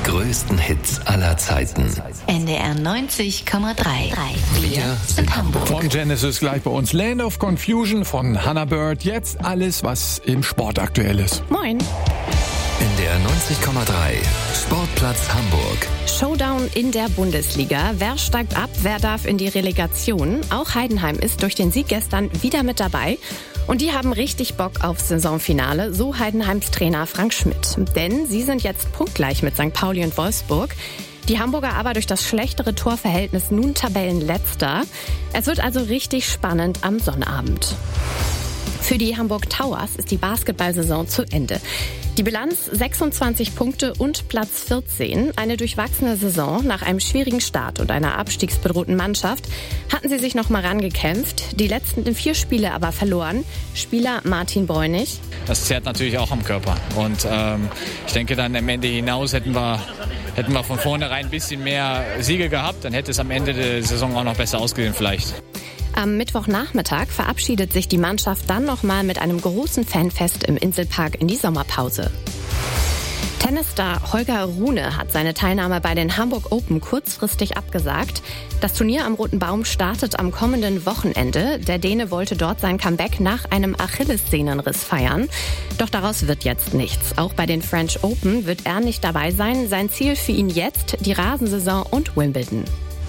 größten Hits aller Zeiten. NDR 90,3. Wir sind Hamburg. Von Genesis gleich bei uns. Land of Confusion von Hannah Bird. Jetzt alles, was im Sport aktuell ist. Moin. NDR 90,3. Sportplatz Hamburg. Showdown in der Bundesliga. Wer steigt ab? Wer darf in die Relegation? Auch Heidenheim ist durch den Sieg gestern wieder mit dabei. Und die haben richtig Bock aufs Saisonfinale, so Heidenheims Trainer Frank Schmidt. Denn sie sind jetzt punktgleich mit St. Pauli und Wolfsburg. Die Hamburger aber durch das schlechtere Torverhältnis nun Tabellenletzter. Es wird also richtig spannend am Sonnabend. Für die Hamburg Towers ist die Basketballsaison zu Ende. Die Bilanz 26 Punkte und Platz 14. Eine durchwachsene Saison. Nach einem schwierigen Start und einer abstiegsbedrohten Mannschaft hatten sie sich noch mal rangekämpft. Die letzten 4 Spiele aber verloren. Spieler Martin Bräunig. Das zerrt natürlich auch am Körper. Und ich denke, dann am Ende hinaus hätten wir von vornherein ein bisschen mehr Siege gehabt. Dann hätte es am Ende der Saison auch noch besser ausgesehen vielleicht. Am Mittwochnachmittag verabschiedet sich die Mannschaft dann nochmal mit einem großen Fanfest im Inselpark in die Sommerpause. Tennisstar Holger Rune hat seine Teilnahme bei den Hamburg Open kurzfristig abgesagt. Das Turnier am Roten Baum startet am kommenden Wochenende. Der Däne wollte dort sein Comeback nach einem Achillessehnenriss feiern. Doch daraus wird jetzt nichts. Auch bei den French Open wird er nicht dabei sein. Sein Ziel für ihn jetzt die Rasensaison und Wimbledon.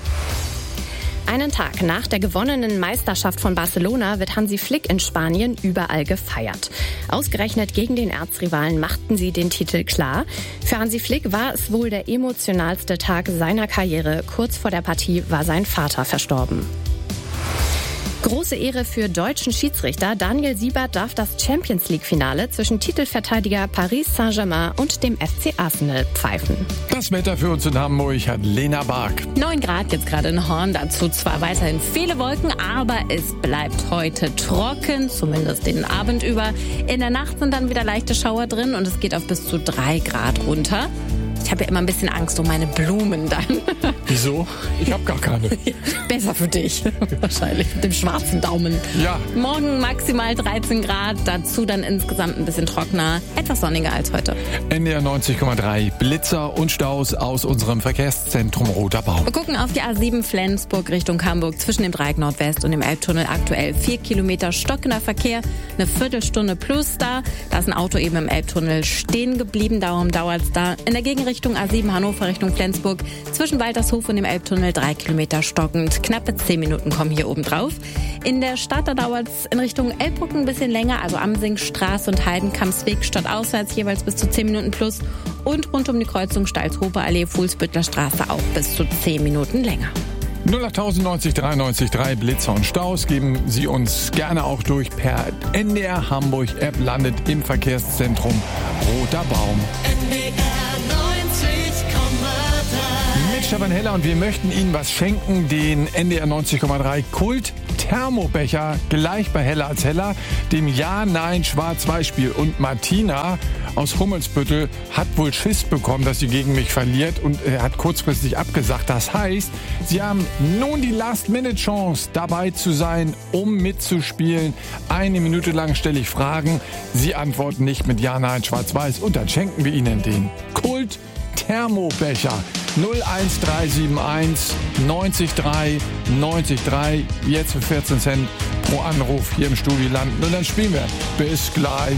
Einen Tag nach der gewonnenen Meisterschaft von Barcelona wird Hansi Flick in Spanien überall gefeiert. Ausgerechnet gegen den Erzrivalen machten sie den Titel klar. Für Hansi Flick war es wohl der emotionalste Tag seiner Karriere. Kurz vor der Partie war sein Vater verstorben. Große Ehre für deutschen Schiedsrichter. Daniel Siebert darf das Champions-League-Finale zwischen Titelverteidiger Paris Saint-Germain und dem FC Arsenal pfeifen. Das Wetter für uns in Hamburg hat Lena Bark. 9 Grad jetzt gerade in Horn, dazu zwar weiterhin viele Wolken, aber es bleibt heute trocken, zumindest den Abend über. In der Nacht sind dann wieder leichte Schauer drin und es geht auf bis zu 3 Grad runter. Ich habe ja immer ein bisschen Angst um meine Blumen dann. Wieso? Ich habe gar keine. Besser für dich. Wahrscheinlich mit dem schwarzen Daumen. Ja. Morgen maximal 13 Grad, dazu dann insgesamt ein bisschen trockener, etwas sonniger als heute. NDR 90,3. Blitzer und Staus aus unserem Verkehrszentrum Roter Baum. Wir gucken auf die A7 Flensburg Richtung Hamburg zwischen dem Dreieck Nordwest und dem Elbtunnel. Aktuell 4 Kilometer stockender Verkehr, eine Viertelstunde plus da. Da ist ein Auto eben im Elbtunnel stehen geblieben, darum dauert es da. In der Gegenrichtung A7 Hannover Richtung Flensburg zwischen Waltershof und dem Elbtunnel 3 Kilometer stockend. Knappe 10 Minuten kommen hier oben drauf. In der Stadt, da dauert es in Richtung Elbbrücken ein bisschen länger, also Amsingstraße und Heidenkampsweg stadtauswärts jeweils bis zu 10 Minuten plus. Und rund um die Kreuzung Stalzhofer Allee, Fuhlsbüttler Straße auch bis zu 10 Minuten länger. 08090 93 3 Blitzer und Staus geben Sie uns gerne auch durch per NDR Hamburg App, landet im Verkehrszentrum Roter Baum. Mit Stefan Heller und wir möchten Ihnen was schenken, den NDR 90,3 Kult Thermobecher, gleich bei Heller als Heller, dem Ja-Nein-Schwarz-Weiß-Spiel. Und Martina aus Hummelsbüttel hat wohl Schiss bekommen, dass sie gegen mich verliert und hat kurzfristig abgesagt. Das heißt, sie haben nun die Last-Minute-Chance, dabei zu sein, um mitzuspielen. 1 Minute lang stelle ich Fragen. Sie antworten nicht mit Ja, Nein, Schwarz-Weiß und dann schenken wir Ihnen den Kult Thermobecher. 01371 93 3 90 3. Jetzt für 14 Cent pro Anruf hier im Studio landen. Und dann spielen wir. Bis gleich.